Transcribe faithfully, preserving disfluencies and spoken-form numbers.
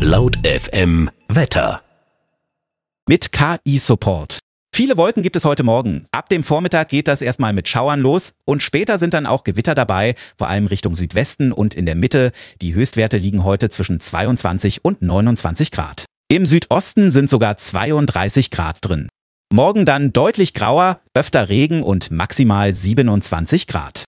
Laut F M Wetter. Mit K I-Support. Viele Wolken gibt es heute Morgen. Ab dem Vormittag geht das erstmal mit Schauern los und später sind dann auch Gewitter dabei, vor allem Richtung Südwesten und in der Mitte. Die Höchstwerte liegen heute zwischen zweiundzwanzig und neunundzwanzig Grad. Im Südosten sind sogar zweiunddreißig Grad drin. Morgen dann deutlich grauer, öfter Regen und maximal siebenundzwanzig Grad.